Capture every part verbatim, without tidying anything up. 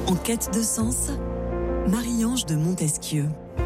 En quête de sens, Marie-Ange de Montesquieu.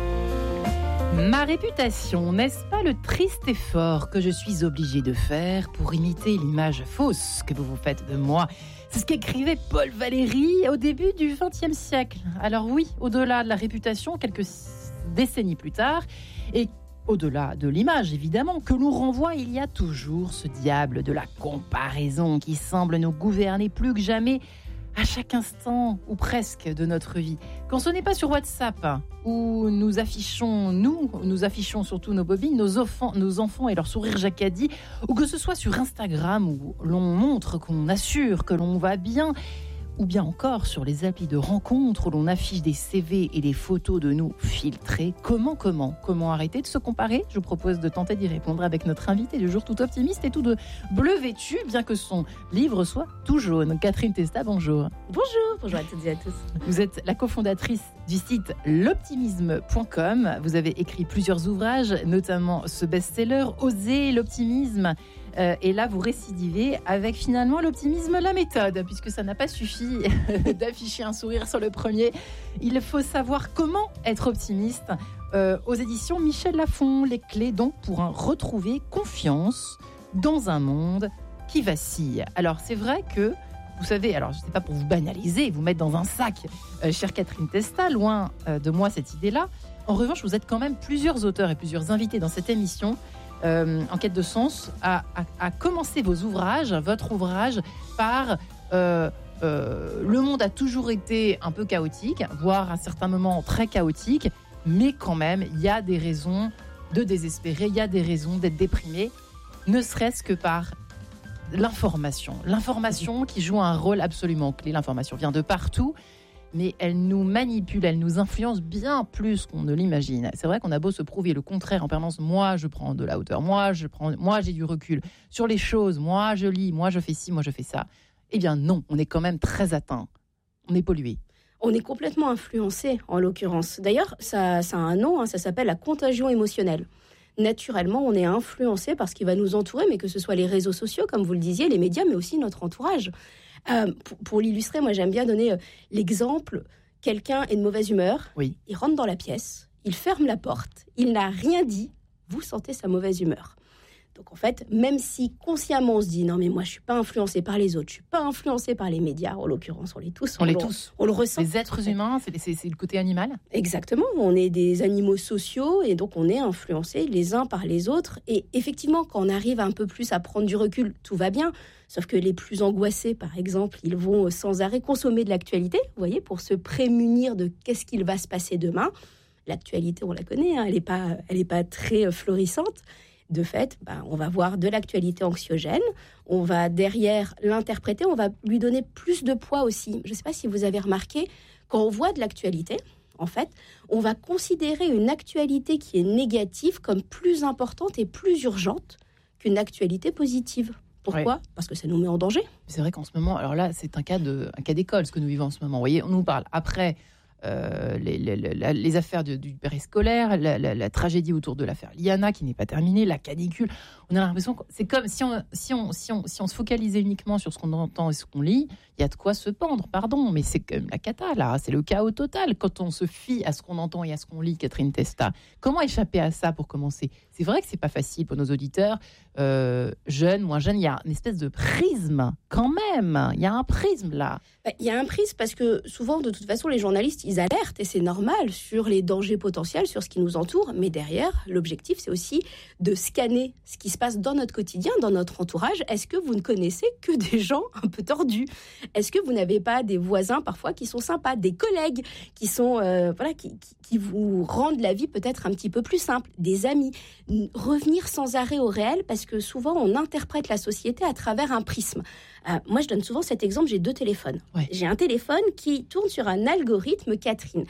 Ma réputation, n'est-ce pas le triste effort que je suis obligée de faire pour imiter l'image fausse que vous vous faites de moi ? C'est ce qu'écrivait Paul Valéry au début du vingtième siècle. Alors oui, au-delà de la réputation, quelques décennies plus tard, et au-delà de l'image, évidemment, que l'on renvoie, il y a toujours ce diable de la comparaison qui semble nous gouverner plus que jamais à chaque instant, ou presque, de notre vie. Quand ce n'est pas sur WhatsApp, où nous affichons, nous, nous affichons surtout nos bobines, nos enfants, nos enfants et leur sourire jacadi, ou que ce soit sur Instagram, où l'on montre, qu'on assure que l'on va bien, ou bien encore sur les applis de rencontres où l'on affiche des C V et des photos de nous filtrées. Comment, comment, comment arrêter de se comparer ? Je vous propose de tenter d'y répondre avec notre invité du jour, tout optimiste et tout de bleu vêtu, bien que son livre soit tout jaune. Catherine Testa, bonjour. Bonjour, bonjour à toutes et à tous. Vous êtes la cofondatrice du site l'optimisme point com. Vous avez écrit plusieurs ouvrages, notamment ce best-seller « Oser l'optimisme ». Euh, et là, vous récidivez avec finalement l'optimisme, la méthode, puisque ça n'a pas suffi d'afficher un sourire sur le premier. Il faut savoir comment être optimiste. Euh, aux éditions Michel Lafon, les clés donc pour un retrouver confiance dans un monde qui vacille. Alors c'est vrai que, vous savez, alors je ne sais pas pour vous banaliser, vous mettre dans un sac, euh, chère Catherine Testa, loin euh, de moi cette idée-là. En revanche, vous êtes quand même plusieurs auteurs et plusieurs invités dans cette émission Euh, en quête de sens, à, à, à commencer vos ouvrages, votre ouvrage, par euh, euh, le monde a toujours été un peu chaotique, voire à certains moments très chaotique, mais quand même, il y a des raisons de désespérer, il y a des raisons d'être déprimé, ne serait-ce que par l'information. L'information qui joue un rôle absolument clé. L'information vient de partout, mais elle nous manipule, elle nous influence bien plus qu'on ne l'imagine. C'est vrai qu'on a beau se prouver le contraire en permanence. Moi, je prends de la hauteur. Moi, je prends, moi, j'ai du recul sur les choses. Moi, je lis. Moi, je fais ci. Moi, je fais ça. Eh bien, non. On est quand même très atteint. On est pollué. On est complètement influencé, en l'occurrence. D'ailleurs, ça, ça a un nom. Hein, ça s'appelle la contagion émotionnelle. Naturellement, on est influencé par ce qui va nous entourer, mais que ce soit les réseaux sociaux, comme vous le disiez, les médias, mais aussi notre entourage. Euh, pour, pour l'illustrer, moi j'aime bien donner euh, l'exemple, quelqu'un est de mauvaise humeur, oui. Il rentre dans la pièce, il ferme la porte, il n'a rien dit, vous sentez sa mauvaise humeur. Donc en fait, même si consciemment on se dit non mais moi je suis pas influencé par les autres, je suis pas influencé par les médias, en l'occurrence on l'est tous, on, on l'est le, tous, on le ressent. Les êtres humains, c'est, c'est, c'est le côté animal. Exactement, on est des animaux sociaux et donc on est influencés les uns par les autres. Et effectivement, quand on arrive un peu plus à prendre du recul, tout va bien. Sauf que les plus angoissés, par exemple, ils vont sans arrêt consommer de l'actualité, vous voyez, pour se prémunir de qu'est-ce qu'il va se passer demain. L'actualité, on la connaît, hein, elle n'est pas, elle est pas très florissante. De fait, bah, on va voir de l'actualité anxiogène, on va derrière l'interpréter, on va lui donner plus de poids aussi. Je ne sais pas si vous avez remarqué, quand on voit de l'actualité, en fait, on va considérer une actualité qui est négative comme plus importante et plus urgente qu'une actualité positive. Pourquoi ? Ouais. Parce que ça nous met en danger. C'est vrai qu'en ce moment, alors là, c'est un cas, de, un cas d'école, ce que nous vivons en ce moment. Vous voyez, on nous parle après... Euh, les, les, les, les affaires de, du périscolaire, la, la, la tragédie autour de l'affaire Liana qui n'est pas terminée, la canicule. On a l'impression que c'est comme si on, si on, si on, si on se focalisait uniquement sur ce qu'on entend et ce qu'on lit, il y a de quoi se pendre, pardon, mais c'est comme la cata, là, c'est le chaos total quand on se fie à ce qu'on entend et à ce qu'on lit, Catherine Testa. Comment échapper à ça pour commencer ? C'est vrai que c'est pas facile pour nos auditeurs, euh, jeunes, moins jeunes, il y a une espèce de prisme, quand même, il y a un prisme là. Il y a un prisme parce que souvent, de toute façon, les journalistes, ils alertent, et c'est normal, sur les dangers potentiels, sur ce qui nous entoure. Mais derrière, l'objectif, c'est aussi de scanner ce qui se passe dans notre quotidien, dans notre entourage. Est-ce que vous ne connaissez que des gens un peu tordus ? Est-ce que vous n'avez pas des voisins, parfois, qui sont sympas, des collègues qui sont, euh, voilà, qui, qui, qui vous rendent la vie peut-être un petit peu plus simple, des amis ? Revenir sans arrêt au réel, parce que souvent, on interprète la société à travers un prisme. Euh, moi, je donne souvent cet exemple, j'ai deux téléphones. Ouais. J'ai un téléphone qui tourne sur un algorithme, Catherine.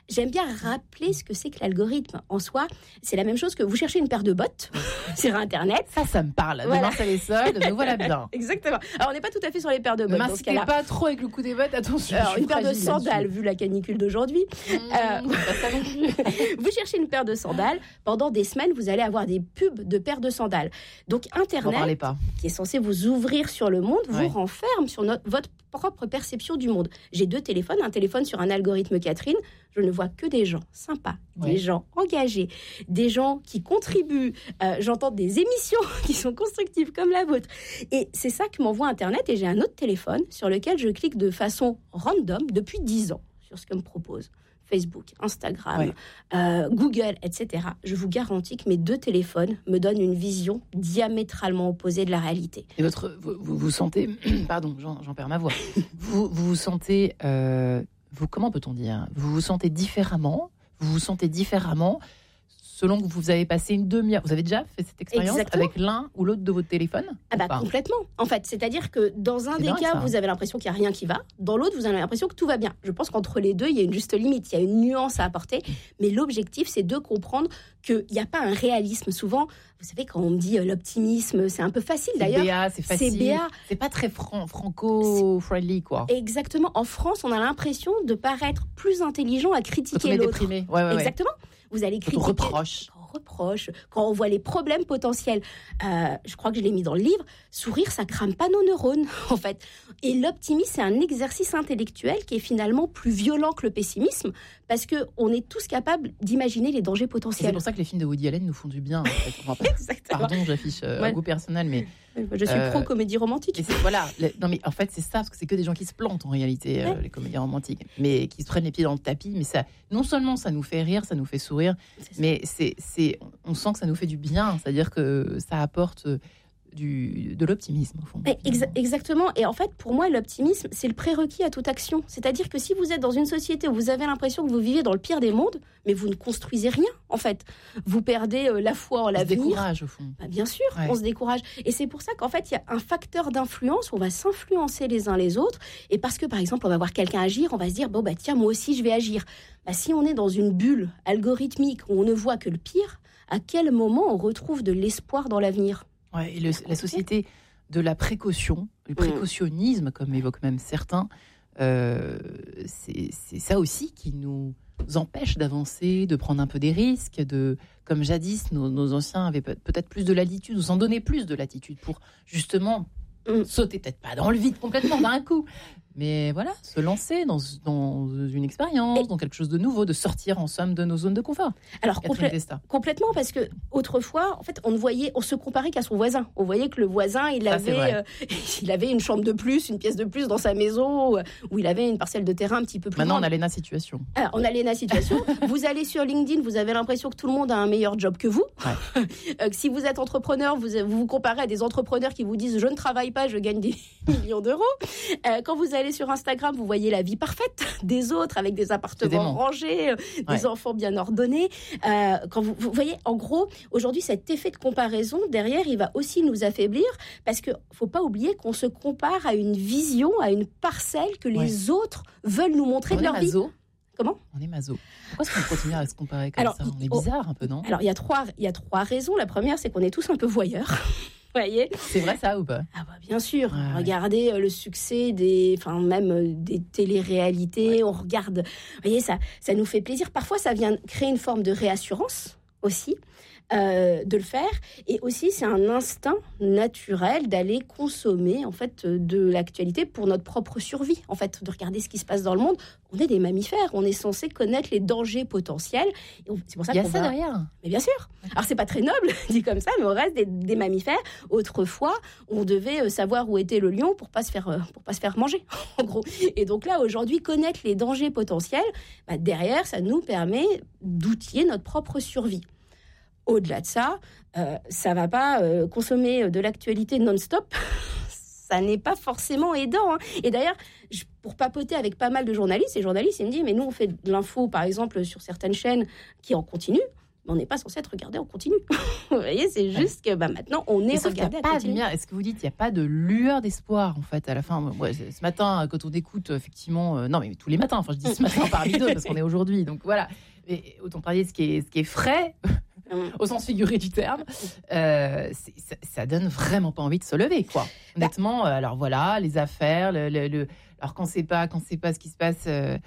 j'aime bien rappeler ce que c'est que l'algorithme. En soi, c'est la même chose que vous cherchez une paire de bottes sur Internet. Ça, ça me parle. Voilà. Demain, ça les soldes, nous voilà bien. Exactement. Alors, on n'est pas tout à fait sur les paires de Ne bottes. dans ce m'incitez cas-là. pas trop avec le coup des bottes, attention. Alors, je suis une paire de fragile sandales, là-dessus. vu la canicule d'aujourd'hui. Mmh, Euh, pas ça non plus. Vous cherchez une paire de sandales. Pendant des semaines, vous allez avoir des pubs de paires de sandales. Donc, N'en parlez Internet, pas. qui est censé vous ouvrir sur le monde, vous Ouais. renferme sur notre, votre propre perception du monde. J'ai deux téléphones, un téléphone sur un algorithme Catherine. Je ne vois que des gens sympas, Ouais. des gens engagés, des gens qui contribuent. Euh, j'entends des émissions qui sont constructives comme la vôtre. Et c'est ça que m'envoie Internet. Et j'ai un autre téléphone sur lequel je clique de façon random depuis dix ans sur ce que me propose Facebook, Instagram, Ouais. euh, Google, et cetera. Je vous garantis que mes deux téléphones me donnent une vision diamétralement opposée de la réalité. Et votre, vous, vous, vous sentez, pardon, j'en, j'en perds ma voix. Vous vous, vous sentez, euh, vous, comment peut-on dire, vous vous sentez différemment, vous vous sentez différemment selon que vous avez passé une demi-heure. Vous avez déjà fait cette expérience Exactement. avec l'un ou l'autre de votre téléphone? Ah bah Ou pas complètement. En fait, c'est-à-dire que dans un C'est des dingue, cas, ça. vous avez l'impression qu'il n'y a rien qui va. Dans l'autre, vous avez l'impression que tout va bien. Je pense qu'entre les deux, il y a une juste limite, il y a une nuance à apporter. Mais l'objectif, c'est de comprendre qu'il n'y a pas un réalisme. Souvent, vous savez, quand on me dit euh, l'optimisme, c'est un peu facile C'est d'ailleurs. B A, c'est facile. C'est B A. C'est pas très fran- franco-friendly, quoi. Exactement. En France, on a l'impression de paraître plus intelligent à Quand on critiquer est l'autre. déprimé. Ouais, ouais, ouais. Exactement. Vous allez Quand on critiquer. reproche. Quand on reproche, quand on voit les problèmes potentiels. Euh, je crois que je l'ai mis dans le livre. Sourire, ça crame pas nos neurones, en fait. Et l'optimisme, c'est un exercice intellectuel qui est finalement plus violent que le pessimisme, parce que on est tous capables d'imaginer les dangers Et c'est potentiels. pour ça que les films de Woody Allen nous font du bien. En fait. On va pas- Exactement. Pardon, j'affiche euh, Ouais. un goût personnel, mais Je suis Euh, pro comédie romantique. Et c'est- voilà, le- non mais en fait c'est ça, parce que c'est que des gens qui se plantent en réalité, euh, Ouais. les comédies romantiques, mais qui se prennent les pieds dans le tapis, mais ça, non seulement ça nous fait rire, ça nous fait sourire, C'est ça. mais c'est, c'est, on sent que ça nous fait du bien, c'est-à-dire que ça apporte euh, du, de l'optimisme au fond. Eh, exa- Exactement. Et en fait, pour moi, l'optimisme, c'est le prérequis à toute action. C'est-à-dire que si vous êtes dans une société où vous avez l'impression que vous vivez dans le pire des mondes, mais vous ne construisez rien, en fait. Vous perdez euh, la foi en On se l'avenir. décourage au fond. Bah, bien sûr, Ouais. on se décourage. Et c'est pour ça qu'en fait, il y a un facteur d'influence où on va s'influencer les uns les autres. Et parce que, par exemple, on va voir quelqu'un agir, on va se dire, bon, bah tiens, moi aussi, je vais agir. Bah, si on est dans une bulle algorithmique où on ne voit que le pire, à quel moment on retrouve de l'espoir dans l'avenir ? Ouais, et le- la société de la précaution, du précautionnisme, comme évoquent même certains, euh, c'est, c'est ça aussi qui nous empêche d'avancer, de prendre un peu des risques, de, comme jadis, nos, nos anciens avaient peut- peut-être plus de latitude, ou s'en donnaient plus de latitude pour justement Mm. sauter, peut-être pas dans le vide complètement d'un coup, mais voilà, se lancer dans, dans une expérience, Et- dans quelque chose de nouveau, de sortir en somme de nos zones de confort. Alors, Catherine complè- Testa. complètement, parce que autrefois, en fait, on ne voyait, on se comparait qu'à son voisin. On voyait que le voisin, il Ça, c'est avait, vrai. euh, il avait une chambre de plus, une pièce de plus dans sa maison, euh, où il avait une parcelle de terrain un petit peu plus Maintenant, on grande. a l'E N A situation. Alors, on a l'E N A situation. Vous allez sur LinkedIn, vous avez l'impression que tout le monde a un meilleur job que vous. Euh, que si vous êtes entrepreneur, vous, vous vous comparez à des entrepreneurs qui vous disent « je ne travaille pas, je gagne des millions d'euros ». Euh, quand vous allez sur Instagram, vous voyez la vie parfaite des autres avec des appartements dément. rangés, euh, Ouais. des enfants bien ordonnés. Euh, quand vous, vous voyez, en gros, aujourd'hui, cet effet de comparaison, derrière, il va aussi nous affaiblir parce qu'il ne faut pas oublier qu'on se compare à une vision, à une parcelle que les autres veulent nous montrer On de est leur vie. maso. Comment ? On est maso. Pourquoi est-ce qu'on continue à se comparer comme Alors, ça On est il- oh. bizarre un peu, non? Alors, il y a trois, il y a trois raisons. La première, c'est qu'on est tous un peu voyeurs. Vous voyez ? C'est vrai ça ou pas? Ah bah bien sûr, Ouais, ouais. regardez euh, le succès des, enfin même euh, des téléréalités, on regarde, vous voyez ça, ça nous fait plaisir. Parfois, ça vient créer une forme de réassurance aussi. Euh, de le faire, et aussi c'est un instinct naturel d'aller consommer en fait euh, de l'actualité pour notre propre survie, en fait, de regarder ce qui se passe dans le monde. On est des mammifères, on est censé connaître les dangers potentiels. Et on- c'est pour ça Il y a qu'on ça va- derrière. mais bien sûr. Alors, c'est pas très noble, dit comme ça, mais on reste des, des mammifères. Autrefois, on devait euh, savoir où était le lion pour pas se faire, euh, pour pas se faire manger, en gros. Et donc là, aujourd'hui, connaître les dangers potentiels, bah, derrière, ça nous permet d'outiller notre propre survie. Au-delà de ça, euh, ça va pas euh, consommer de l'actualité non-stop. Ça n'est pas forcément aidant. Hein. Et d'ailleurs, je, pour papoter avec pas mal de journalistes, et journalistes, ils me disent, mais nous, on fait de l'info, par exemple, sur certaines chaînes qui en continuent. mais on n'est pas censé être regardé en continu. Vous voyez, c'est juste que bah, maintenant, on est regardé en continu. Lumière. Est-ce que vous dites qu'il n'y a pas de lueur d'espoir, en fait, à la fin? Ouais, ce matin, quand on écoute, effectivement... Euh, non, mais tous les matins, enfin, je dis ce matin parmi deux, parce qu'on est aujourd'hui, donc voilà. Et autant parler de ce qui est, ce qui est frais... au sens figuré du terme, euh, c'est, ça, ça donne vraiment pas envie de se lever, quoi. Honnêtement, euh, alors voilà, les affaires, le, le, le, alors quand c'est pas, quand c'est pas ce qui se passe euh,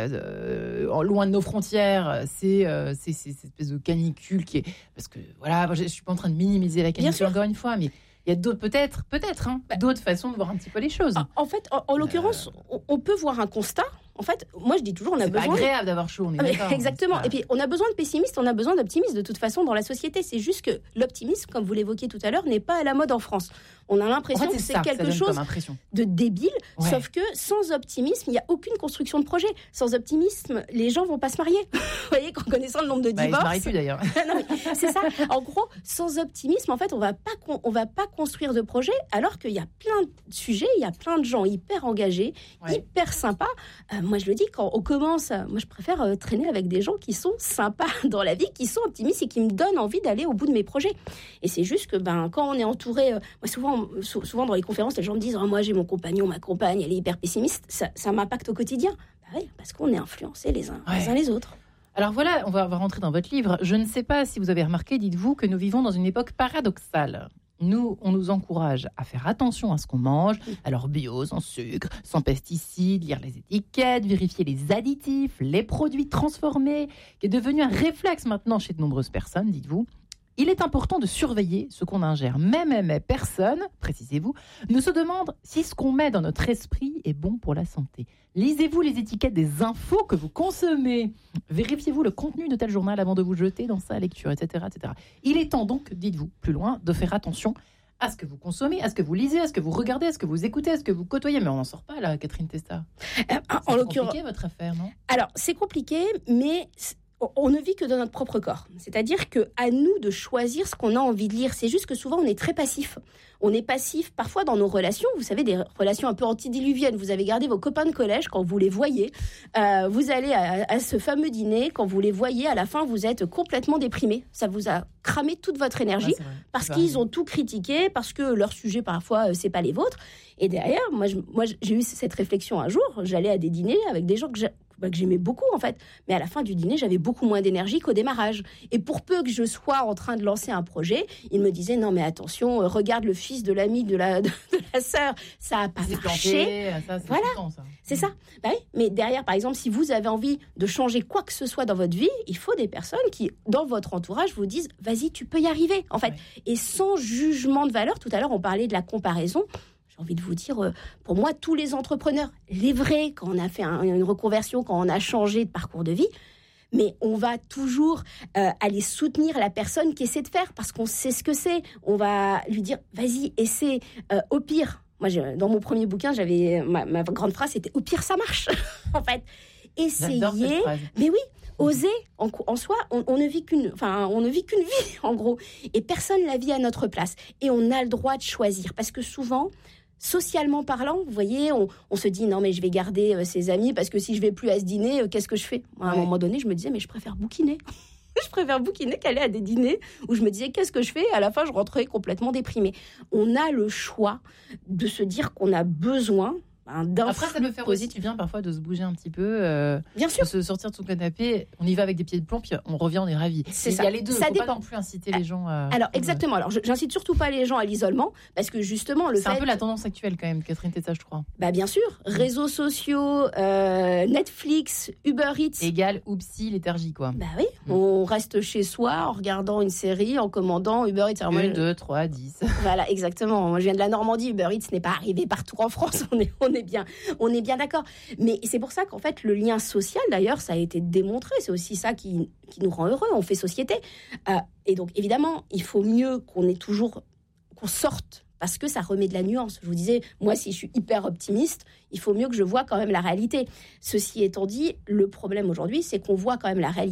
euh, loin de nos frontières, c'est, euh, c'est, c'est cette espèce de canicule qui est, parce que voilà, je, je suis pas en train de minimiser la canicule encore une fois, mais il y a d'autres, peut-être, peut-être, hein, d'autres façons de voir un petit peu les choses. En fait, en, en l'occurrence, euh... on, on peut voir un constat. En fait, moi je dis toujours, on a c'est besoin. C'est pas agréable d'avoir chaud, on est ah, d'accord. Exactement. Pas... Et puis, on a besoin de pessimistes, on a besoin d'optimistes de toute façon dans la société. C'est juste que l'optimisme, comme vous l'évoquiez tout à l'heure, n'est pas à la mode en France. On a l'impression en fait, que c'est ça, quelque ça chose de débile. Ouais. Sauf que sans optimisme, il n'y a aucune construction de projet. Sans optimisme, les gens vont pas se marier. Vous voyez, en connaissant le nombre de bah, divorces. Ils se marient plus d'ailleurs. Non, c'est ça. En gros, sans optimisme, en fait, on va pas con- on va pas construire de projet, alors qu'il y a plein de sujets, il y a plein de gens hyper engagés, ouais. hyper sympas. Euh, moi, je le dis, quand on commence, moi, je préfère euh, traîner avec des gens qui sont sympas dans la vie, qui sont optimistes et qui me donnent envie d'aller au bout de mes projets. Et c'est juste que, ben, quand on est entouré, euh, moi, souvent, souvent dans les conférences, les gens me disent oh, moi, j'ai mon compagnon, ma compagne, elle est hyper pessimiste. Ça, ça m'impacte au quotidien. Bah oui, parce qu'on est influencés les uns, ouais. les uns les autres. Alors voilà, on va, on va rentrer dans votre livre. Je ne sais pas si vous avez remarqué, dites-vous, que nous vivons dans une époque paradoxale. Nous, on nous encourage à faire attention à ce qu'on mange, alors bio, sans sucre, sans pesticides, lire les étiquettes, vérifier les additifs, les produits transformés, qui est devenu un réflexe maintenant chez de nombreuses personnes, dites-vous. Il est important de surveiller ce qu'on ingère. Même, même personne, précisez-vous, ne se demande si ce qu'on met dans notre esprit est bon pour la santé. Lisez-vous les étiquettes des infos que vous consommez. Vérifiez-vous le contenu de tel journal avant de vous jeter dans sa lecture, et cetera, et cetera. Il est temps donc, dites-vous, plus loin, de faire attention à ce que vous consommez, à ce que vous lisez, à ce que vous regardez, à ce que vous écoutez, à ce que vous côtoyez. Mais on n'en sort pas, là, Catherine Testa. Euh, c'est compliqué, votre affaire, non ? Alors, c'est compliqué, mais... on ne vit que dans notre propre corps. C'est-à-dire qu'à nous de choisir ce qu'on a envie de lire. C'est juste que souvent, on est très passif. On est passif parfois dans nos relations. Vous savez, des relations un peu antidiluviennes. Vous avez gardé vos copains de collège quand vous les voyez. Euh, vous allez à, à ce fameux dîner. Quand vous les voyez, à la fin, vous êtes complètement déprimé. Ça vous a cramé toute votre énergie ouais, parce qu'ils ont tout critiqué, parce que leur sujet, parfois, c'est pas les vôtres. Et derrière, moi, je, moi j'ai eu cette réflexion un jour. J'allais à des dîners avec des gens que j'ai... que j'aimais beaucoup en fait, mais à la fin du dîner j'avais beaucoup moins d'énergie qu'au démarrage, et pour peu que je sois en train de lancer un projet, ils me disaient non mais attention, regarde le fils de l'ami de la, de, de la sœur, ça a pas c'est marché planté, ça, c'est voilà, temps, ça. c'est ça bah oui. Mais derrière par exemple, si vous avez envie de changer quoi que ce soit dans votre vie, il faut des personnes qui dans votre entourage vous disent vas-y tu peux y arriver en fait, ouais. Et sans jugement de valeur. Tout à l'heure on parlait de la comparaison. J'ai envie de vous dire, pour moi, tous les entrepreneurs, les vrais, quand on a fait un, une reconversion, quand on a changé de parcours de vie, mais on va toujours euh, aller soutenir la personne qui essaie de faire parce qu'on sait ce que c'est. On va lui dire, vas-y, essaie, euh, au pire. Moi, je, dans mon premier bouquin, j'avais ma, ma grande phrase, c'était au pire, ça marche. En fait, essayez, mais oui. Oser, en, en soi, on, on ne vit qu'une, enfin, on ne vit qu'une vie, en gros, et personne la vit à notre place. Et on a le droit de choisir, parce que souvent, socialement parlant, vous voyez, on, on se dit non mais je vais garder euh, ses amis parce que si je vais plus à ce dîner, euh, qu'est-ce que je fais ? À un ouais. moment donné, je me disais mais je préfère bouquiner. Je préfère bouquiner qu'aller à des dîners où je me disais qu'est-ce que je fais ? À la fin, je rentrais complètement déprimée. On a le choix de se dire qu'on a besoin. Après, ça peut faire aussi du bien parfois de se bouger un petit peu, euh, bien sûr, de se sortir de son canapé. On y va avec des pieds de plomb, puis on revient, on est ravis. C'est il ça. y a les deux. Ça faut dépend. Pas non plus inciter les gens. À... Alors exactement. Alors j'incite surtout pas les gens à l'isolement, parce que justement le c'est fait. C'est un peu la tendance actuelle quand même, Catherine Testa, je crois. Bah bien sûr, réseaux sociaux, euh, Netflix, Uber Eats. Égal oupsie léthargie quoi. Bah oui. Mm. On reste chez soi en regardant une série, en commandant Uber Eats. Alors, Une, deux, trois, dix. Voilà, exactement. Moi je viens de la Normandie. Uber Eats n'est pas arrivé partout en France. On est, on est bien, on est bien d'accord. Mais c'est pour ça qu'en fait, le lien social, d'ailleurs, ça a été démontré. C'est aussi ça qui, qui nous rend heureux. On fait société. Euh, et donc, évidemment, il faut mieux qu'on ait toujours, qu'on sorte, parce que ça remet de la nuance. Je vous disais, moi, si je suis hyper optimiste, il faut mieux que je vois quand même la réalité. Ceci étant dit, le problème aujourd'hui, c'est qu'on voit quand même la réalité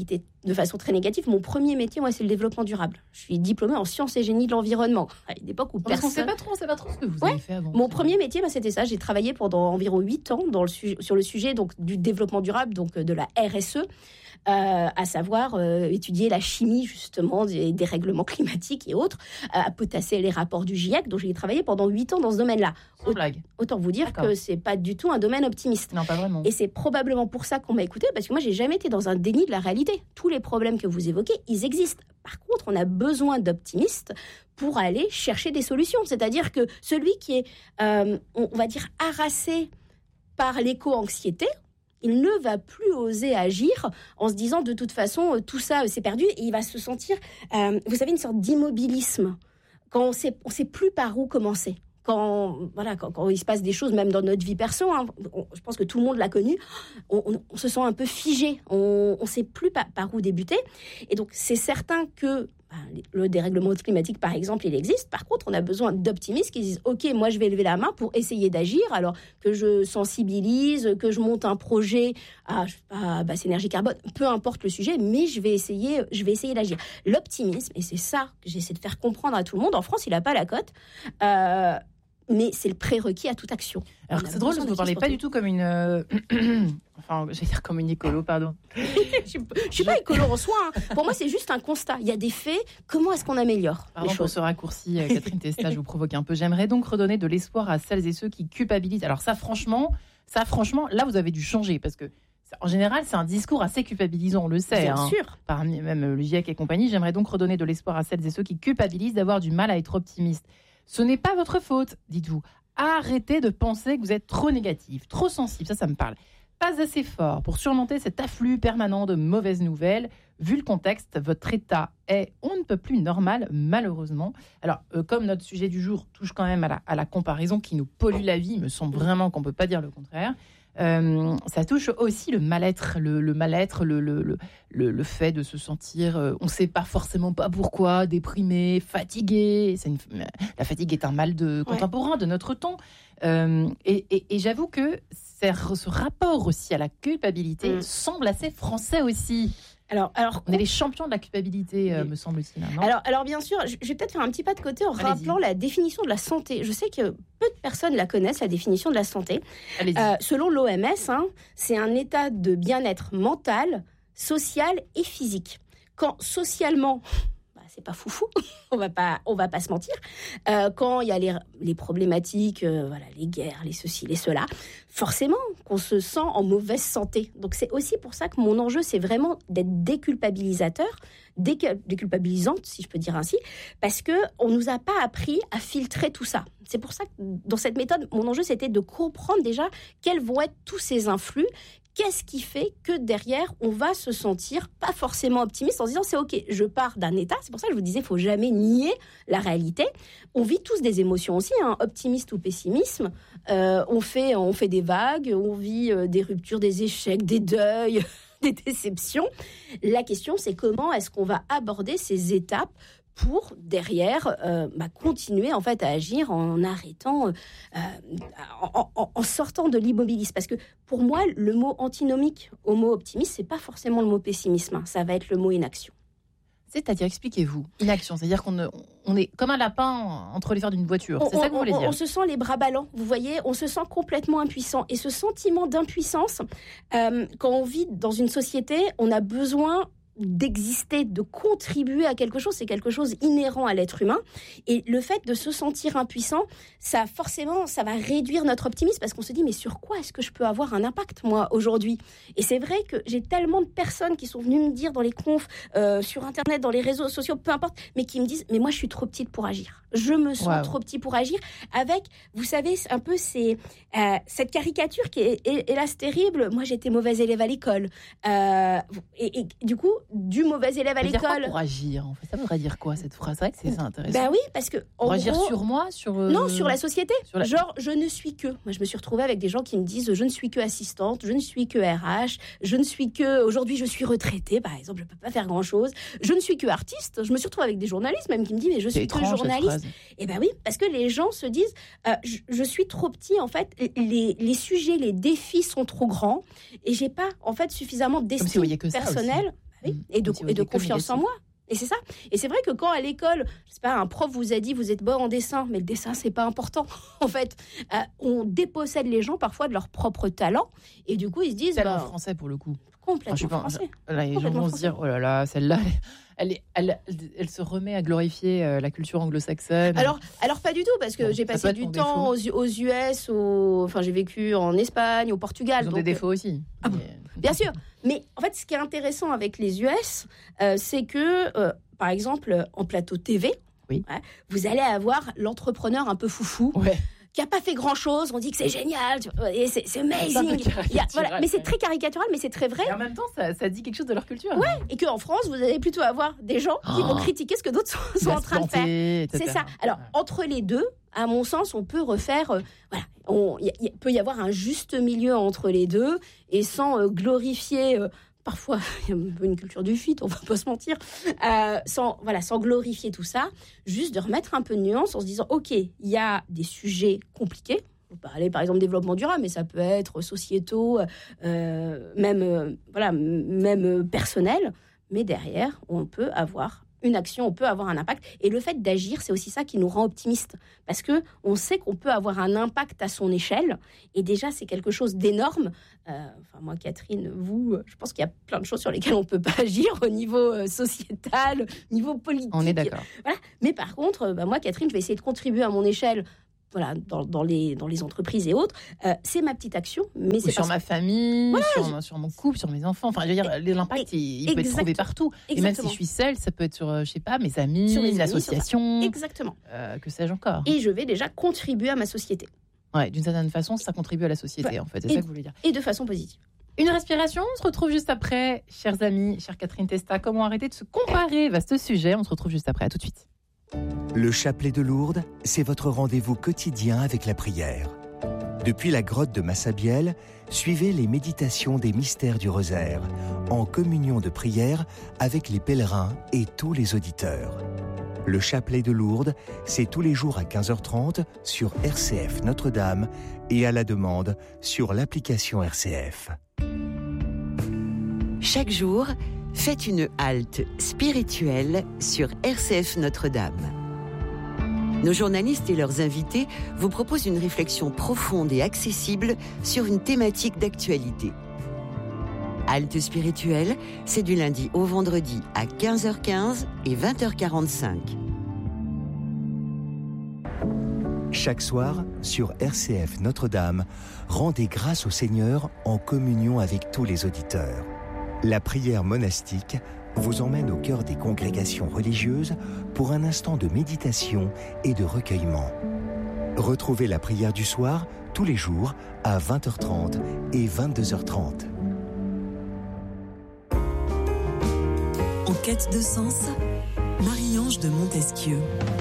de façon très négative. Mon premier métier, moi, c'est le développement durable. Je suis diplômée en sciences et génie de l'environnement. À une époque où Parce personne... qu'on sait pas trop, on sait pas trop ce que vous Ouais. avez fait avant. Mon premier métier, bah, c'était ça. J'ai travaillé pendant environ huit ans dans le su- sur le sujet donc, du développement durable, donc de la R S E, euh, à savoir euh, étudier la chimie, justement, des, des règlements climatiques et autres, euh, à potasser les rapports du GIEC. Donc, j'ai travaillé pendant huit ans dans ce domaine-là. Sans blague. Autant vous dire D'accord. que c'est pas du tout un domaine optimiste. Non, pas vraiment. Et c'est probablement pour ça qu'on m'a écouté, parce que moi, j'ai jamais été dans un déni de la réalité. Tous les problèmes que vous évoquez, ils existent. Par contre, on a besoin d'optimistes pour aller chercher des solutions. C'est-à-dire que celui qui est, euh, on va dire, harassé par l'éco-anxiété, il ne va plus oser agir en se disant de toute façon, tout ça, c'est perdu. Et il va se sentir, euh, vous savez, une sorte d'immobilisme. Quand on sait, on sait plus par où commencer. Quand, voilà, quand, quand il se passe des choses, même dans notre vie perso, hein, on, je pense que tout le monde l'a connu, on, on, on se sent un peu figé, on ne sait plus par, par où débuter. Et donc, c'est certain que ben, le dérèglement climatique, par exemple, il existe. Par contre, on a besoin d'optimistes qui disent « Ok, moi, je vais lever la main pour essayer d'agir, alors que je sensibilise, que je monte un projet à, je sais pas, basse énergie carbone, peu importe le sujet, mais je vais essayer, je vais essayer d'agir. » L'optimisme, et c'est ça que j'essaie de faire comprendre à tout le monde, en France, il n'a pas la cote, euh, mais c'est le prérequis à toute action. Alors c'est drôle parce que vous ne parlez pas du tout comme une... Euh... enfin, j'allais dire comme une écolo, pardon. Je ne suis pas écolo en soi. Hein. Pour moi, c'est juste un constat. Il y a des faits. Comment est-ce qu'on améliore Pardon les pour choses ce raccourci, euh, Catherine Testa, je vous provoque un peu. J'aimerais donc redonner de l'espoir à celles et ceux qui culpabilisent. Alors ça, franchement, ça, franchement, là, vous avez dû changer parce que en général, c'est un discours assez culpabilisant, on le sait. Bien hein, sûr. Parmi même le GIEC et compagnie, j'aimerais donc redonner de l'espoir à celles et ceux qui culpabilisent d'avoir du mal à être optimistes. Ce n'est pas votre faute, dites-vous. Arrêtez de penser que vous êtes trop négatif, trop sensible, ça, ça me parle. Pas assez fort pour surmonter cet afflux permanent de mauvaises nouvelles. Vu le contexte, votre état est on ne peut plus normal, malheureusement. Alors, euh, comme notre sujet du jour touche quand même à la, à la comparaison qui nous pollue la vie, il me semble vraiment qu'on ne peut pas dire le contraire. Euh, ça touche aussi le mal-être, le, le mal-être, le, le, le, le fait de se sentir, euh, on ne sait pas forcément pas pourquoi, déprimé, fatigué. C'est une, la fatigue est un mal de, contemporain ouais. de notre temps. Euh, et, et, et j'avoue que ce rapport aussi à la culpabilité mmh. semble assez français aussi. Alors, alors, on est les champions de la culpabilité, euh, me semble-t-il. Non alors, alors, bien sûr, je vais peut-être faire un petit pas de côté en Allez-y. rappelant la définition de la santé. Je sais que peu de personnes la connaissent, la définition de la santé. Euh, selon l'O M S, hein, c'est un état de bien-être mental, social et physique. Quand socialement... c'est pas foufou, on va pas, on va pas se mentir. Euh, quand il y a les, les problématiques, euh, voilà, les guerres, les ceci, les cela, forcément qu'on se sent en mauvaise santé. Donc c'est aussi pour ça que mon enjeu, c'est vraiment d'être déculpabilisateur, décu- déculpabilisante, si je peux dire ainsi, parce que on nous a pas appris à filtrer tout ça. C'est pour ça que dans cette méthode, mon enjeu, c'était de comprendre déjà quels vont être tous ces influx. Qu'est-ce qui fait que derrière, on va se sentir pas forcément optimiste en se disant c'est ok, je pars d'un état. C'est pour ça que je vous disais, il faut jamais nier la réalité. On vit tous des émotions aussi, hein, optimiste ou pessimisme. Euh, on fait, on fait des vagues, on vit euh, des ruptures, des échecs, des deuils, des déceptions. La question, c'est comment est-ce qu'on va aborder ces étapes pour derrière euh, bah, continuer en fait à agir en arrêtant, euh, en, en, en sortant de l'immobilisme. Parce que pour moi, le mot antinomique au mot optimiste, c'est pas forcément le mot pessimisme. Hein. Ça va être le mot inaction. C'est-à-dire, expliquez-vous, inaction, c'est-à-dire qu'on on est comme un lapin entre les fers d'une voiture. C'est on, ça que vous voulez on, dire. On se sent les bras ballants, vous voyez, on se sent complètement impuissant. Et ce sentiment d'impuissance, euh, quand on vit dans une société, on a besoin d'exister, de contribuer à quelque chose, c'est quelque chose inhérent à l'être humain. Et le fait de se sentir impuissant, ça forcément, ça va réduire notre optimisme parce qu'on se dit, mais sur quoi est-ce que je peux avoir un impact, moi, aujourd'hui ? Et c'est vrai que j'ai tellement de personnes qui sont venues me dire dans les confs, euh, sur Internet, dans les réseaux sociaux, peu importe, mais qui me disent, mais moi, je suis trop petite pour agir. Je me sens wow. trop petit pour agir. Avec, vous savez, un peu ces, euh, cette caricature qui est, est, hélas, terrible. Moi, j'étais mauvaise élève à l'école. Euh, et, et du coup, du mauvais élève à ça l'école. Dire quoi pour agir, en fait, ça voudrait dire quoi cette phrase ? C'est vrai que c'est ça intéressant. Ben oui, parce que pour en agir gros, sur moi, sur euh... non, sur la société. Sur la... Genre, je ne suis que. Moi, je me suis retrouvée avec des gens qui me disent, je ne suis que assistante, je ne suis que R H, je ne suis que. Aujourd'hui, je suis retraitée, par exemple, je peux pas faire grand chose. Je ne suis que artiste. Je me suis retrouvée avec des journalistes même qui me disent, mais je suis que journaliste. Et ben oui, parce que les gens se disent, euh, je, je suis trop petit. En fait, les les sujets, les défis sont trop grands et j'ai pas en fait suffisamment d'estime si personnelle. Oui. Et de, et de confiance en moi. Et c'est ça. Et c'est vrai que quand à l'école, je sais pas, un prof vous a dit vous êtes bon en dessin, mais le dessin c'est pas important. En fait, euh, on dépossède les gens parfois de leur propre talent, et du coup ils se disent. Tellement bah, français pour le coup. Complètement enfin, je pas, français. Là, les gens vont se dire oh là là, celle-là, elle, est, elle, elle, elle se remet à glorifier euh, la culture anglo-saxonne. Alors, alors pas du tout, parce que bon, j'ai passé du temps aux, aux U S, aux... enfin j'ai vécu en Espagne, au Portugal. Ils ont donc... des défauts aussi. Ah, mais... Bien sûr. Mais en fait, ce qui est intéressant avec les U S, euh, c'est que, euh, par exemple, en plateau T V, oui. ouais, vous allez avoir l'entrepreneur un peu foufou. Ouais. Qui n'a pas fait grand-chose, on dit que c'est génial, et c'est, c'est amazing. Il y a, voilà, mais c'est très caricatural, mais c'est très vrai. Et en même temps, ça, ça dit quelque chose de leur culture. Ouais, et qu'en France, vous allez plutôt avoir des gens qui oh, vont critiquer ce que d'autres sont, sont en train de faire. Et cetera. C'est ça. Alors, entre les deux, à mon sens, on peut refaire... Euh, voilà, il peut y avoir un juste milieu entre les deux, et sans euh, glorifier... Euh, Parfois, il y a un peu une culture du feat, on va pas se mentir, euh, sans, voilà, sans glorifier tout ça, juste de remettre un peu de nuance en se disant, ok, il y a des sujets compliqués, on peut parler par exemple développement durable, mais ça peut être sociétaux, euh, même, euh, voilà, même personnel, mais derrière, on peut avoir une action, on peut avoir un impact. Et le fait d'agir, c'est aussi ça qui nous rend optimistes. Parce qu'on sait qu'on peut avoir un impact à son échelle. Et déjà, c'est quelque chose d'énorme. Euh, enfin, moi, Catherine, vous, je pense qu'il y a plein de choses sur lesquelles on ne peut pas agir au niveau euh, sociétal, au niveau politique. On est d'accord. Voilà. Mais par contre, bah, moi, Catherine, je vais essayer de contribuer à mon échelle. Voilà, dans, dans, les, dans les entreprises et autres, euh, c'est ma petite action. Mais c'est sur parce... ma famille, voilà, sur, je... sur mon couple, sur mes enfants. Enfin, je veux dire, l'impact, il, il peut être trouvé partout. Exactement. Et même si je suis seule, ça peut être sur, je sais pas, mes amis, sur une association. Exactement. Euh, que sais-je encore. Et je vais déjà contribuer à ma société. Ouais, d'une certaine façon, ça contribue à la société, ouais. En fait. C'est et, ça que vous voulez dire. Et de façon positive. Une respiration, on se retrouve juste après. Chers amis, chère Catherine Testa, comment arrêter de se comparer? Vaste sujet, on se retrouve juste après. À tout de suite. Le chapelet de Lourdes, c'est votre rendez-vous quotidien avec la prière. Depuis la grotte de Massabielle, suivez les méditations des mystères du rosaire, en communion de prière avec les pèlerins et tous les auditeurs. Le chapelet de Lourdes, c'est tous les jours à quinze heures trente sur R C F Notre-Dame et à la demande sur l'application R C F. Chaque jour, faites une halte spirituelle sur R C F Notre-Dame. Nos journalistes et leurs invités vous proposent une réflexion profonde et accessible sur une thématique d'actualité. Halte spirituelle, c'est du lundi au vendredi à quinze heures quinze et vingt heures quarante-cinq. Chaque soir, sur R C F Notre-Dame, rendez grâce au Seigneur en communion avec tous les auditeurs. La prière monastique vous emmène au cœur des congrégations religieuses pour un instant de méditation et de recueillement. Retrouvez la prière du soir tous les jours à vingt heures trente et vingt-deux heures trente. En quête de sens, Marie-Ange de Montesquieu.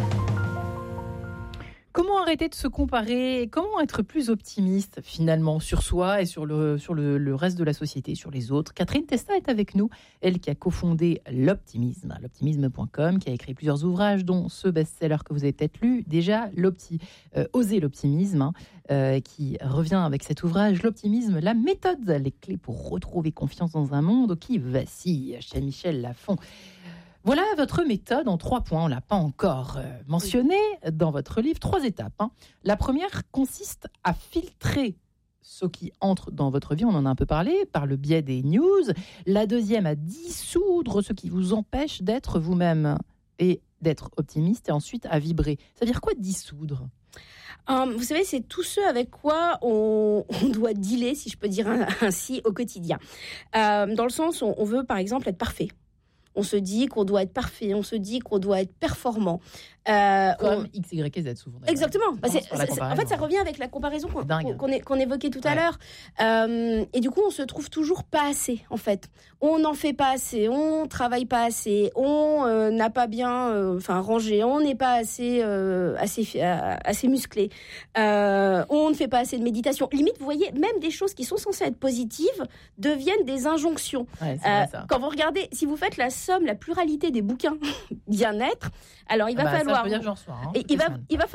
Comment arrêter de se comparer? Comment être plus optimiste finalement sur soi et sur le, sur le, le reste de la société, sur les autres? Catherine Testa est avec nous, elle qui a cofondé l'Optimisme, l'optimisme point com, qui a écrit plusieurs ouvrages, dont ce best-seller que vous avez peut-être lu déjà, l'opti, euh, Oser l'optimisme, hein, euh, qui revient avec cet ouvrage, l'optimisme, la méthode, les clés pour retrouver confiance dans un monde qui vacille, chez Michel Lafon. Voilà votre méthode en trois points. On ne l'a pas encore euh, mentionné dans votre livre. Trois étapes. Hein. La première consiste à filtrer ce qui entre dans votre vie. On en a un peu parlé par le biais des news. La deuxième, à dissoudre ce qui vous empêche d'être vous-même et d'être optimiste. Et ensuite, à vibrer. Ça veut dire quoi dissoudre ? Um, vous savez, c'est tout ce avec quoi on, on doit dealer, si je peux dire ainsi, au quotidien. Euh, dans le sens où on veut, par exemple, être parfait. On se dit qu'on doit être parfait, on se dit qu'on doit être performant. Euh, Comme on... X, Y, Z souvent. Exactement. Bah c'est, c'est, c'est, en fait, ça revient avec la comparaison qu'on, qu'on, est, qu'on évoquait tout à ouais. l'heure. Euh, et du coup, on se trouve toujours pas assez, en fait. On n'en fait pas assez, on travaille pas assez, on euh, n'a pas bien euh, enfin, rangé, on n'est pas assez, euh, assez, euh, assez musclé, euh, on ne fait pas assez de méditation. Limite, vous voyez, même des choses qui sont censées être positives deviennent des injonctions. Ouais, c'est euh, vrai, ça. Quand vous regardez, si vous faites la somme, la pluralité des bouquins bien-être, alors il va bah, falloir... Ça, je peux dire que j'en reçois, hein, et il, va, il va falloir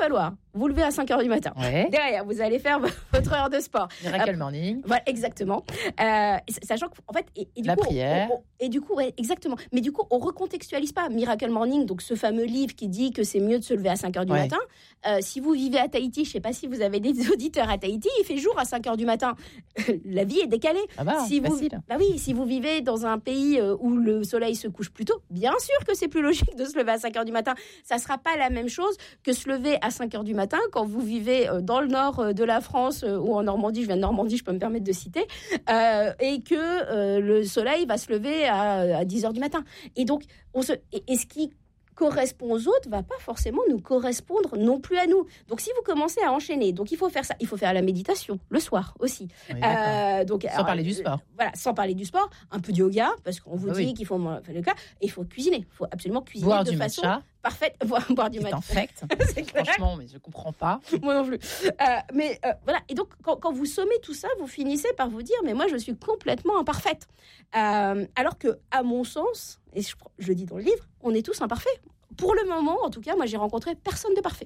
vous levez à cinq heures du matin. Ouais. Derrière, vous allez faire votre heure de sport. Miracle Morning. Voilà, exactement. Euh, sachant qu'en fait, et, et du La coup, prière. on, on, et du coup, ouais, exactement. Mais du coup, on recontextualise pas Miracle Morning, donc ce fameux livre qui dit que c'est mieux de se lever à cinq heures du Ouais. matin. Euh, si vous vivez à Tahiti, je sais pas si vous avez des auditeurs à Tahiti, il fait jour à cinq heures du matin. La vie est décalée. Ah bah, si vous, facile. bah oui, si vous vivez dans un pays euh, où le soleil se couche plus tôt, bien sûr que c'est plus logique de se lever à cinq heures du matin. Ça sera pas la même chose que se lever à cinq heures du matin quand vous vivez euh, dans le nord euh, de la France euh, ou en Normandie. Je viens de Normandie, je peux me permettre de citer, euh, et que euh, le soleil va se lever à, à dix heures du matin. Et donc, on se, et, et ce qui correspond aux autres va pas forcément nous correspondre non plus à nous. Donc si vous commencez à enchaîner, donc il faut faire ça, il faut faire la méditation le soir aussi. Oui, d'accord. Euh, donc Sans alors, parler du sport. euh, Voilà, sans parler du sport, un peu de yoga parce qu'on vous Ah dit oui. qu'il faut faire le cas, et il faut cuisiner, il faut absolument cuisiner Boire de du façon matcha, parfaite, boire, boire du qui matcha. t'infecte. C'est clair. Franchement, mais je comprends pas. Moi non plus. Euh, mais euh, voilà, et donc quand, quand vous sommez tout ça, vous finissez par vous dire, mais moi je suis complètement imparfaite. Euh, alors que, à mon sens, et je, je le dis dans le livre, on est tous imparfaits. Pour le moment, en tout cas, moi j'ai rencontré personne de parfait.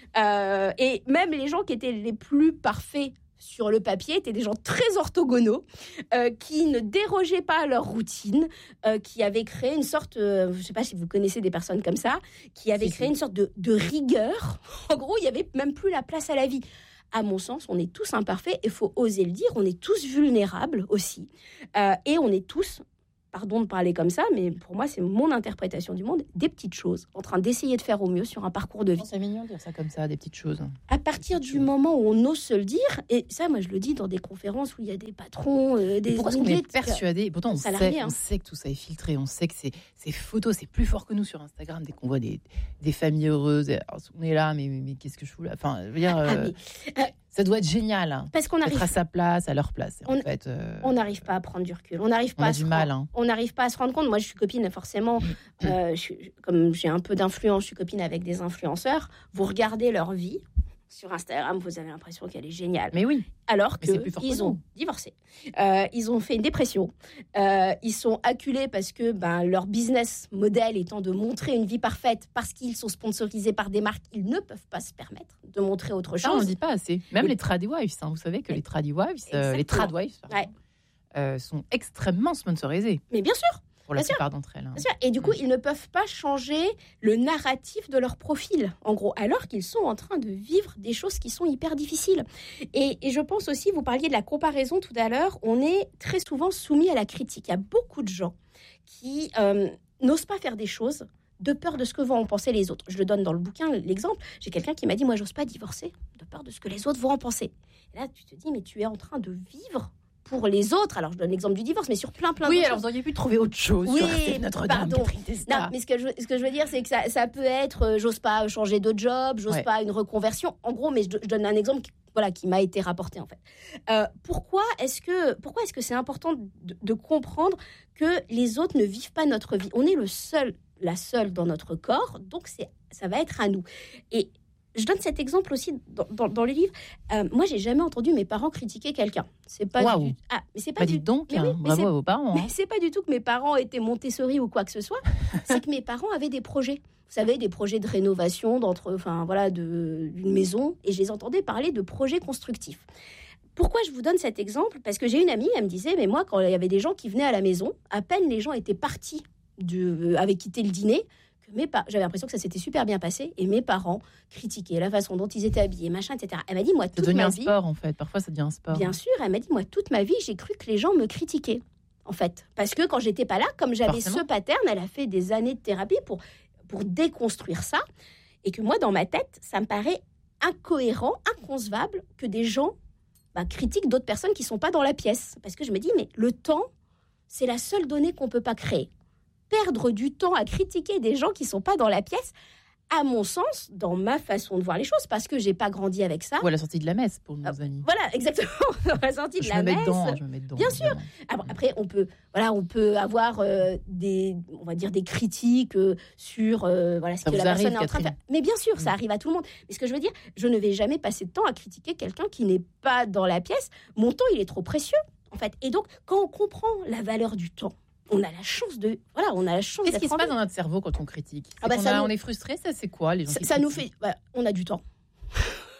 Euh, et même les gens qui étaient les plus parfaits sur le papier étaient des gens très orthogonaux, euh, qui ne dérogeaient pas à leur routine, euh, qui avaient créé une sorte, euh, je ne sais pas si vous connaissez des personnes comme ça, qui avaient Si, créé si. une sorte de, de rigueur. En gros, il n'y avait même plus la place à la vie. À mon sens, on est tous imparfaits, il faut oser le dire, on est tous vulnérables aussi, euh, et on est tous, pardon de parler comme ça, mais pour moi, c'est mon interprétation du monde, des petites choses, en train d'essayer de faire au mieux sur un parcours de vie. C'est mignon de dire ça comme ça, des petites choses. À partir du moment où on ose se le dire, et ça, moi, je le dis dans des conférences où il y a des patrons, euh, des Pourquoi est-ce qu'on milliers est de- persuadé? Pourtant, on salariés, sait, hein. on sait que tout ça est filtré. On sait que c'est, ces photos, c'est plus fort que nous sur Instagram. Dès qu'on voit des, des familles heureuses, et alors, on est là, mais, mais, mais qu'est-ce que je fous là? Enfin, je veux dire, Ah, euh, mais, euh, ça doit être génial. Hein, parce qu'on d'être arrive, à sa place, à leur place. Et On- en fait, euh, on n'arrive pas à prendre du recul, on n'arrive on pas a à du se mal. rendre- Hein. on n'arrive pas à se rendre compte. Moi, je suis copine, forcément, euh, je suis- comme j'ai un peu d'influence, je suis copine avec des influenceurs. Vous regardez leur vie sur Instagram, vous avez l'impression qu'elle est géniale. Mais oui, Alors Mais c'est plus fort que qu'ils nous. ont divorcé, Euh, ils ont fait une dépression, euh, ils sont acculés parce que ben, leur business model étant de montrer une vie parfaite, parce qu'ils sont sponsorisés par des marques, ils ne peuvent pas se permettre de montrer autre ça, on ne chose. dit pas assez. Même Et- les trad wives, hein, vous savez que les trad wives, euh, les Exactement. trad wives pardon, Ouais. euh, sont extrêmement sponsorisées Mais bien sûr, pour la Bien sûr. plupart d'entre elles. Hein. bien sûr. Et du coup, Mm. ils ne peuvent pas changer le narratif de leur profil, en gros, alors qu'ils sont en train de vivre des choses qui sont hyper difficiles. Et, et je pense aussi, vous parliez de la comparaison tout à l'heure, on est très souvent soumis à la critique. Il y a beaucoup de gens qui euh, n'osent pas faire des choses de peur de ce que vont en penser les autres. Je le donne dans le bouquin, l'exemple. J'ai quelqu'un qui m'a dit, moi, j'ose pas divorcer de peur de ce que les autres vont en penser. Et là, tu te dis, mais tu es en train de vivre pour les autres. Alors, je donne l'exemple du divorce, mais sur plein, plein Oui, d'autres alors choses. vous auriez pu trouver autre chose Oui, sur R C F Notre-Dame, pardon. Catherine Testa. Non, mais ce que je, ce que je veux dire, c'est que ça, ça peut être, euh, j'ose pas changer de job, j'ose Ouais. pas une reconversion. En gros, mais je, je donne un exemple qui, voilà, qui m'a été rapporté en fait. Euh, pourquoi est-ce que, pourquoi est-ce que c'est important de, de comprendre que les autres ne vivent pas notre vie? On est le seul, la seule dans notre corps, donc c'est, ça va être à nous. Et je donne cet exemple aussi dans, dans, dans le livre. Euh, moi, j'ai jamais entendu mes parents critiquer quelqu'un. C'est pas Waouh. du, ah, mais c'est pas Bah, du dites donc, mais hein, oui, mais bravo c'est- à vos parents. mais hein. c'est pas du tout que mes parents étaient Montessori ou quoi que ce soit. C'est que mes parents avaient des projets. Vous savez, des projets de rénovation d'entre, enfin voilà, de, d'une maison. Et je les entendais parler de projets constructifs. Pourquoi je vous donne cet exemple? Parce que j'ai une amie, elle me disait, mais moi, quand il y avait des gens qui venaient à la maison, à peine les gens étaient partis, de, avaient quitté le dîner, que mes pa- j'avais l'impression que ça s'était super bien passé, et mes parents critiquaient la façon dont ils étaient habillés, machin, et cetera. Elle m'a dit, moi, C'est toute devenu ma un vie... sport, en fait. Parfois, ça devient un sport. Bien sûr, elle m'a dit, moi, toute ma vie, j'ai cru que les gens me critiquaient, en fait. Parce que quand j'étais pas là, comme j'avais Forcément. ce pattern, elle a fait des années de thérapie pour, pour déconstruire ça. Et que moi, dans ma tête, ça me paraît incohérent, inconcevable que des gens bah, critiquent d'autres personnes qui sont pas dans la pièce. Parce que je me dis, mais le temps, c'est la seule donnée qu'on peut pas créer. Perdre du temps à critiquer des gens qui sont pas dans la pièce, à mon sens, dans ma façon de voir les choses, parce que j'ai pas grandi avec ça. Ou à la sortie de la messe, pour nos Ah, amis. Voilà, exactement. Dans la sortie de Je la me mets messe. dedans, je me mets dedans. Bien sûr. évidemment. Après, après, on peut, voilà, on peut avoir euh, des, on va dire des critiques euh, sur, euh, voilà, ce Ça que vous la arrive, personne est en train de faire. Catherine. Mais bien sûr, ça Mm. arrive à tout le monde. Mais ce que je veux dire, je ne vais jamais passer de temps à critiquer quelqu'un qui n'est pas dans la pièce. Mon temps, il est trop précieux, en fait. Et donc, quand on comprend la valeur du temps, on a la chance de, voilà, on a la chance. Qu'est-ce d'être qui se en passe vie. dans notre cerveau quand on critique? C'est Ah bah, qu'on ça a- nous- On est frustré, ça c'est quoi les gens Ça, qui ça nous critiquent fait, voilà, on a du temps.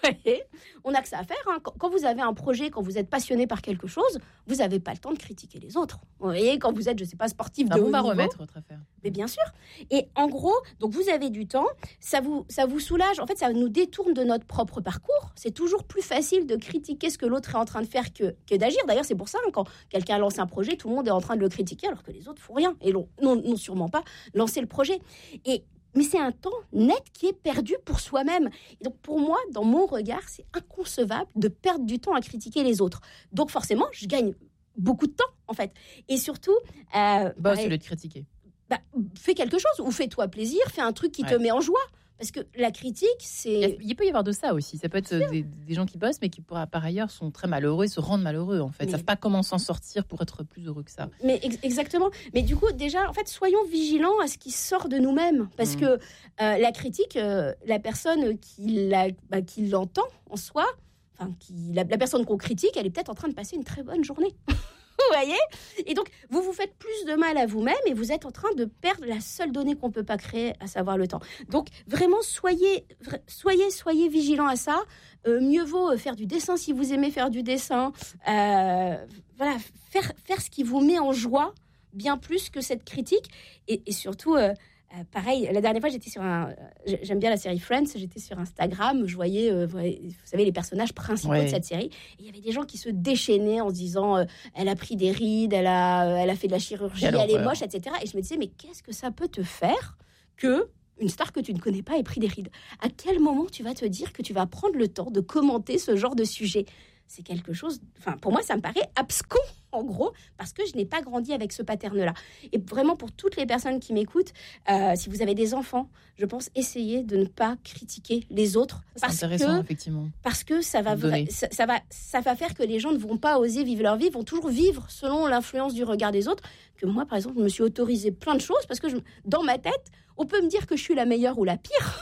On n'a que ça à faire. Hein. Quand, quand vous avez un projet, quand vous êtes passionné par quelque chose, vous n'avez pas le temps de critiquer les autres. Vous voyez, quand vous êtes, je ne sais pas, sportif de haut niveau. Un bon baromètre, votre affaire. Mais bien sûr. Et en gros, donc vous avez du temps, ça vous, ça vous soulage. En fait, ça nous détourne de notre propre parcours. C'est toujours plus facile de critiquer ce que l'autre est en train de faire que, que d'agir. D'ailleurs, c'est pour ça, hein, quand quelqu'un lance un projet, tout le monde est en train de le critiquer alors que les autres font rien et n'ont non, non sûrement pas lancé le projet. Et mais c'est un temps net qui est perdu pour soi-même. Et donc, pour moi, dans mon regard, c'est inconcevable de perdre du temps à critiquer les autres. Donc, forcément, je gagne beaucoup de temps, en fait. Et surtout... Euh, bah, c'est le de critiquer. Bah, fais quelque chose, ou fais-toi plaisir, fais un truc qui ouais. te met en joie. Parce que la critique, c'est... Il peut y avoir de ça aussi. Ça peut être des, des gens qui bossent, mais qui, par ailleurs, sont très malheureux et se rendent malheureux, en fait. Ils ne savent pas comment s'en sortir pour être plus heureux que ça. Mais ex- exactement. Mais du coup, déjà, en fait, soyons vigilants à ce qui sort de nous-mêmes. Parce mmh. que euh, la critique, euh, la personne qui, la, bah, qui l'entend en soi, enfin, qui, la, la personne qu'on critique, elle est peut-être en train de passer une très bonne journée. Vous voyez ? Et donc, vous vous faites plus de mal à vous-même et vous êtes en train de perdre la seule donnée qu'on ne peut pas créer, à savoir le temps. Donc, vraiment, soyez, soyez, soyez vigilants à ça. Euh, mieux vaut faire du dessin si vous aimez faire du dessin. Euh, voilà, faire, faire ce qui vous met en joie, bien plus que cette critique. Et, et surtout... Euh, Euh, pareil, la dernière fois, j'étais sur un... J'aime bien la série Friends, j'étais sur Instagram, je voyais, euh, vous savez, les personnages principaux ouais. de cette série. Et il y avait des gens qui se déchaînaient en se disant euh, elle a pris des rides, elle a, elle a fait de la chirurgie, elle est moche, et cetera. Et je me disais, mais qu'est-ce que ça peut te faire que une star que tu ne connais pas ait pris des rides ? À quel moment tu vas te dire que tu vas prendre le temps de commenter ce genre de sujet ? C'est quelque chose... Enfin, pour moi, ça me paraît abscon, en gros, parce que je n'ai pas grandi avec ce pattern-là. Et vraiment, pour toutes les personnes qui m'écoutent, euh, si vous avez des enfants, je pense essayer de ne pas critiquer les autres. C'est parce intéressant, que, effectivement. Parce que ça va, vra- ça, ça, va, ça va faire que les gens ne vont pas oser vivre leur vie, vont toujours vivre selon l'influence du regard des autres. Que moi, par exemple, je me suis autorisé plein de choses parce que je, dans ma tête, on peut me dire que je suis la meilleure ou la pire.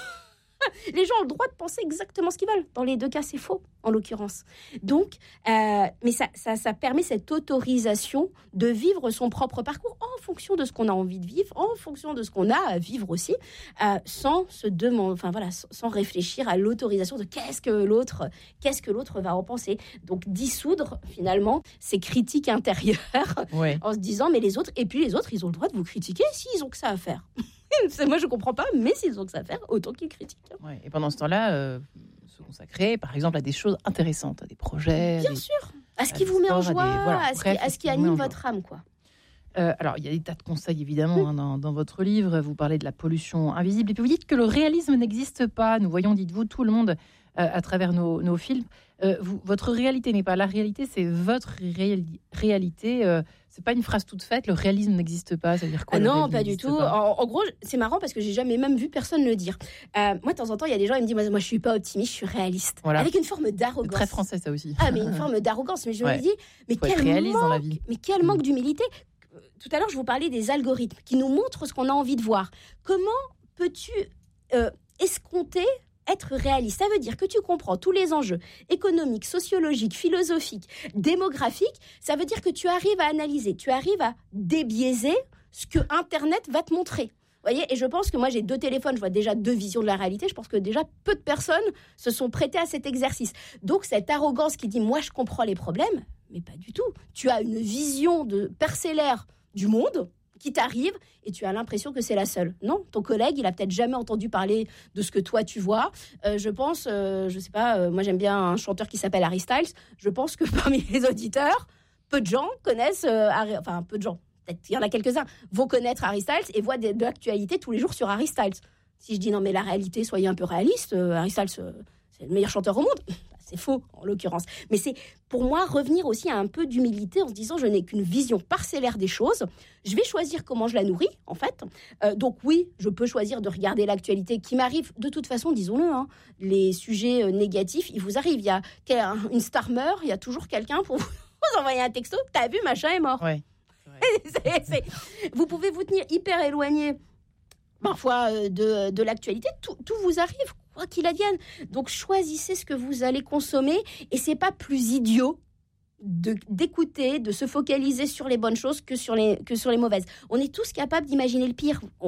Les gens ont le droit de penser exactement ce qu'ils veulent. Dans les deux cas, c'est faux, en l'occurrence. Donc, euh, mais ça, ça, ça permet cette autorisation de vivre son propre parcours en fonction de ce qu'on a envie de vivre, en fonction de ce qu'on a à vivre aussi, euh, sans se demander, enfin voilà, sans réfléchir à l'autorisation de qu'est-ce que l'autre, qu'est-ce que l'autre va en penser. Donc, dissoudre finalement ces critiques intérieures ouais. en se disant, mais les autres, et puis les autres, ils ont le droit de vous critiquer s'ils ont que ça à faire. Moi, je ne comprends pas, mais s'ils ont que ça à faire, autant qu'ils critiquent. Ouais, et pendant ce temps-là, euh, se consacrer, par exemple, à des choses intéressantes, à des projets. Bien des, sûr, à ce qui vous met en joie, à, des, voilà, à, ce, bref, qui, à ce qui anime votre âme, quoi. Euh, alors, il y a des tas de conseils, évidemment, hein, dans, dans votre livre. Vous parlez de la pollution invisible. Et puis, vous dites que le réalisme n'existe pas. Nous voyons, dites-vous, tout le monde euh, à travers nos, nos films. Euh, vous, votre réalité n'est pas la réalité, c'est votre réali- réalité. Euh, c'est pas une phrase toute faite. Le réalisme n'existe pas. Ça veut dire quoi ? Ah non, pas du tout. Pas. En, en gros, c'est marrant parce que j'ai jamais même vu personne le dire. Euh, moi, de temps en temps, il y a des gens qui me disent moi, moi, je suis pas optimiste, je suis réaliste, voilà. Avec une forme d'arrogance. C'est très français, ça aussi. Ah, mais une forme d'arrogance. Mais je ouais. me dis, mais Faut quel réaliste manque, dans la vie. mais quel manque d'humilité. Tout à l'heure, je vous parlais des algorithmes qui nous montrent ce qu'on a envie de voir. Comment peux-tu euh, escompter être réaliste? Ça veut dire que tu comprends tous les enjeux économiques, sociologiques, philosophiques, démographiques. Ça veut dire que tu arrives à analyser, tu arrives à débiaiser ce que Internet va te montrer. Vous voyez, et je pense que moi, j'ai deux téléphones, je vois déjà deux visions de la réalité. Je pense que déjà, peu de personnes se sont prêtées à cet exercice. Donc, cette arrogance qui dit « moi, je comprends les problèmes », mais pas du tout. Tu as une vision de parcellaire du monde qui t'arrive et tu as l'impression que c'est la seule. Non, ton collègue, il a peut-être jamais entendu parler de ce que toi, tu vois. Euh, je pense, euh, je sais pas, euh, moi, j'aime bien un chanteur qui s'appelle Harry Styles. Je pense que parmi les auditeurs, peu de gens connaissent, euh, Harry, enfin, peu de gens, peut-être il y en a quelques-uns, vont connaître Harry Styles et voient de, de l'actualité tous les jours sur Harry Styles. Si je dis non, mais la réalité, soyez un peu réaliste, euh, Harry Styles, euh, c'est le meilleur chanteur au monde. C'est faux, en l'occurrence. Mais c'est, pour moi, revenir aussi à un peu d'humilité en se disant, je n'ai qu'une vision parcellaire des choses. Je vais choisir comment je la nourris, en fait. Euh, donc oui, je peux choisir de regarder l'actualité qui m'arrive. De toute façon, disons-le, hein, les sujets euh, négatifs, ils vous arrivent. Il y a une star meurt, il y a toujours quelqu'un pour vous envoyer un texto. T'as vu, machin est mort. Ouais. c'est, c'est... Vous pouvez vous tenir hyper éloigné, parfois, euh, de, de l'actualité. Tout, tout vous arrive, quoi qu'il advienne. Donc, choisissez ce que vous allez consommer et c'est pas plus idiot de, d'écouter, de se focaliser sur les bonnes choses que sur les, que sur les mauvaises. On est tous capables d'imaginer le pire. On,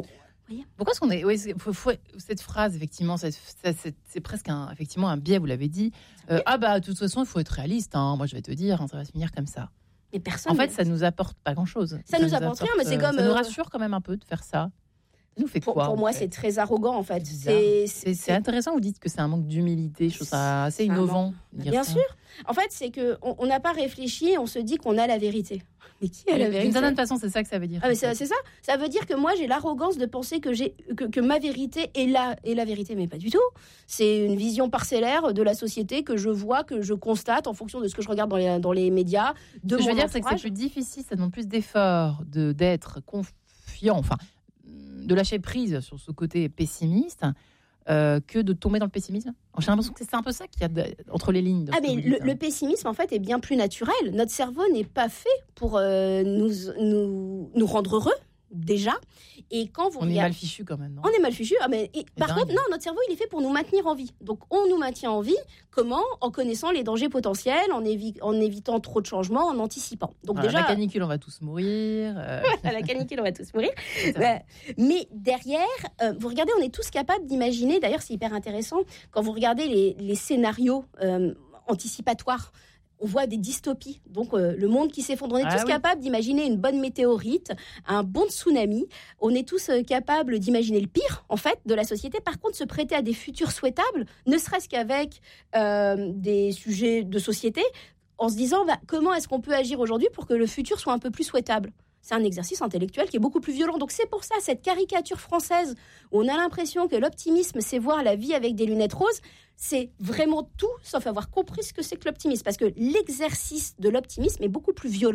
Voyez. Pourquoi est-ce qu'on est... Oui, c'est, faut, faut, cette phrase, effectivement, c'est, c'est, c'est presque un, effectivement un biais, vous l'avez dit. Euh, ah bah, de toute façon, il faut être réaliste. Hein. Moi, je vais te dire, hein, ça va se finir comme ça. Mais personne. En fait, ça nous apporte pas grand-chose. Ça, ça nous apporte, apporte rien, mais c'est comme... Ça euh... nous rassure quand même un peu de faire ça. Ça nous fait pour, quoi, pour moi, fait c'est très arrogant, en fait. C'est, c'est, c'est intéressant, vous dites que c'est un manque d'humilité. Je trouve ça assez innovant. Bien sûr. En fait, c'est qu'on n'a pas réfléchi, on se dit qu'on a la vérité. Mais qui a la vérité ? D'une certaine façon, c'est ça que ça veut dire. Ah, mais c'est, c'est ça. Ça veut dire que moi, j'ai l'arrogance de penser que, j'ai, que, que ma vérité est la, est la vérité, mais pas du tout. C'est une vision parcellaire de la société que je vois, que je constate en fonction de ce que je regarde dans les, dans les médias. De ce que je veux dire, entourage. c'est que c'est plus difficile, ça demande plus d'efforts de, d'être confiant, enfin, de lâcher prise sur ce côté pessimiste. Euh, que de tomber dans le pessimisme. J'ai l'impression que c'est un peu ça qu'il y a de, entre les lignes. Ah mais le, le pessimisme en fait est bien plus naturel. Notre cerveau n'est pas fait pour euh, nous, nous, nous rendre heureux déjà. Et quand vous on regardez... est mal fichu quand même. Non on est mal fichu. Ah mais et, par dingue. contre non, notre cerveau il est fait pour nous maintenir en vie. Donc on nous maintient en vie. Comment ? En connaissant les dangers potentiels, en, évi- en évitant trop de changements, en anticipant. Donc voilà, déjà la canicule on va tous mourir. Euh... la canicule on va tous mourir. Bah, mais derrière, euh, vous regardez, on est tous capables d'imaginer. D'ailleurs c'est hyper intéressant quand vous regardez les, les scénarios euh, anticipatoires. On voit des dystopies, donc euh, le monde qui s'effondre. On est ah, tous oui. capables d'imaginer une bonne météorite, un bon tsunami. On est tous euh, capables d'imaginer le pire, en fait, de la société. Par contre, se prêter à des futurs souhaitables, ne serait-ce qu'avec euh, des sujets de société, en se disant bah, comment est-ce qu'on peut agir aujourd'hui pour que le futur soit un peu plus souhaitable. C'est un exercice intellectuel qui est beaucoup plus violent. Donc c'est pour ça, cette caricature française, où on a l'impression que l'optimisme, c'est voir la vie avec des lunettes roses, c'est vraiment tout, sauf avoir compris ce que c'est que l'optimisme. Parce que l'exercice de l'optimisme est beaucoup plus violent.